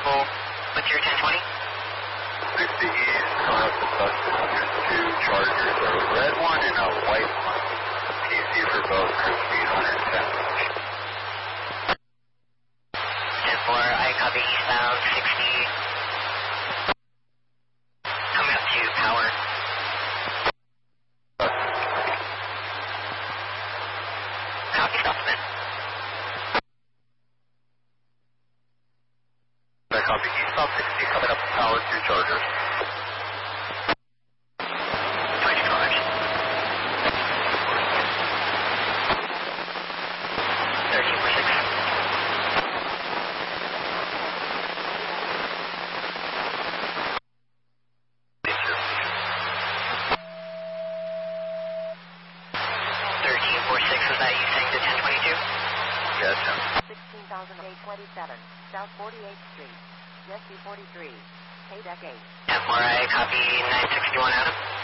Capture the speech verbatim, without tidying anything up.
Apple. What's your ten twenty? sixty East, coming up to Tustin. There's two Chargers, a red one and a white one. P C for both, cruise speed one hundred ten. ten four, I copy eastbound sixty. Coming up to power. Copy, Stockman. I copy eastbound sixty, coming up to power, two Chargers. twenty correction. thirteen four six. thirteen four six, was that you saying the ten twenty-two? Yes, sir. sixteen thousand eight twenty-seven, South forty-eighth Street, Jesse forty-three, K-Deck eight. ten four, I copy nine sixty-one Adam.